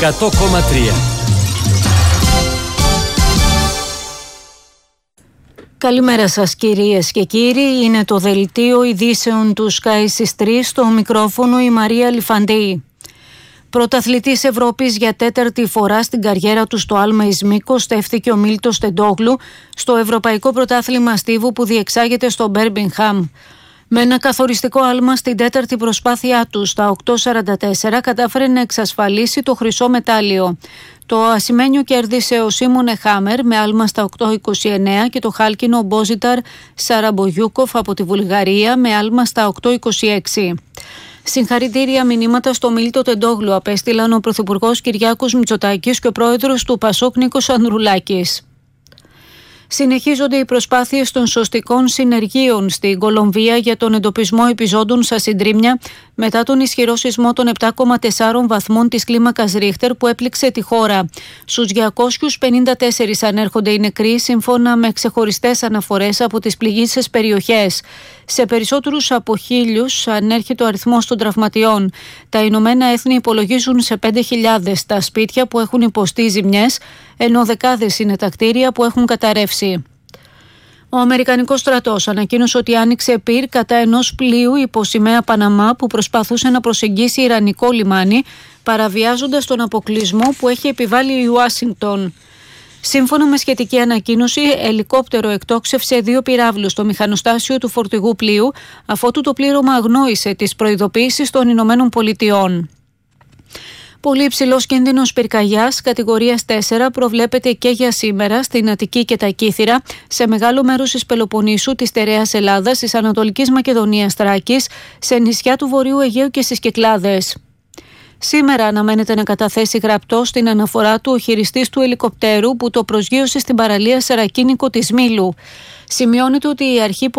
100,3. Καλημέρα σας κυρίες και κύριοι, είναι το δελτίο ειδήσεων του Sky στις 3, στο μικρόφωνο η Μαρία Λιφαντή. Πρωταθλητής Ευρώπης για τέταρτη φορά στην καριέρα του στο άλμα εις μήκος στέφθηκε ο Μίλτος Τεντόγλου στο Ευρωπαϊκό Πρωτάθλημα Στίβου που διεξάγεται στο Μπέρμιγχαμ. Με ένα καθοριστικό άλμα στην τέταρτη προσπάθειά του στα 8.44 κατάφερε να εξασφαλίσει το χρυσό μετάλλιο. Το ασημένιο κέρδισε ο Σίμονε Χάμερ με άλμα στα 8.29 και το χάλκινο ο Μπόζιταρ Σαραμπογιούκοφ από τη Βουλγαρία με άλμα στα 8.26. Συγχαρητήρια μηνύματα στο Μίλτο Τεντόγλου απέστειλαν ο Πρωθυπουργός Κυριάκος Μητσοτάκης και ο Πρόεδρος του Πασόκ Νίκος Ανδρουλάκης. Συνεχίζονται οι προσπάθειες των σωστικών συνεργείων στην Κολομβία για τον εντοπισμό επιζώντων στα συντρίμμια μετά τον ισχυρό σεισμό των 7,4 βαθμών της κλίμακας Ρίχτερ που έπληξε τη χώρα. Στους 254 ανέρχονται οι νεκροί σύμφωνα με ξεχωριστές αναφορές από τις πληγείσες περιοχές. Σε περισσότερους από 1.000 ανέρχεται ο αριθμός των τραυματιών. Τα Ηνωμένα Έθνη υπολογίζουν σε 5.000 τα σπίτια που έχουν υποστεί ζημιές, ενώ δεκάδες είναι τα κτίρια που έχουν καταρρεύσει. Ο Αμερικανικός στρατός ανακοίνωσε ότι άνοιξε πυρ κατά ενός πλοίου υπό σημαία Παναμά που προσπαθούσε να προσεγγίσει ιρανικό λιμάνι, παραβιάζοντας τον αποκλεισμό που έχει επιβάλει η Ουάσιγκτον. Σύμφωνα με σχετική ανακοίνωση, ελικόπτερο εκτόξευσε 2 πυράβλους στο μηχανοστάσιο του φορτηγού πλοίου, αφότου το πλήρωμα αγνόησε τις προειδοποιήσεις των Ηνωμένων Πολιτειών. Πολύ υψηλός κίνδυνος πυρκαγιάς κατηγορίας 4 προβλέπεται και για σήμερα στην Αττική και τα Κύθυρα, σε μεγάλο μέρος της Πελοποννήσου, της Στερεάς Ελλάδας, της Ανατολικής Μακεδονίας Θράκης, σε νησιά του Βορείου Αιγαίου και στις Κυκλάδες. Σήμερα αναμένεται να καταθέσει γραπτό στην αναφορά του ο χειριστής του ελικοπτέρου που το προσγείωσε στην παραλία Σαρακίνικο της Μήλου. Σημειώνεται ότι η αρχή